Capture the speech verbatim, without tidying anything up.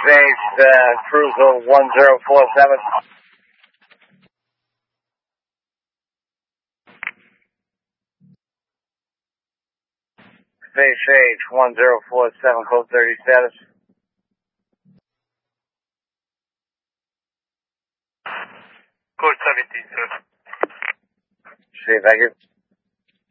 Space, uh, Cruiser one zero four seven. Space H one zero four seven, code thirty status. Code seventeen, sir. See, thank you.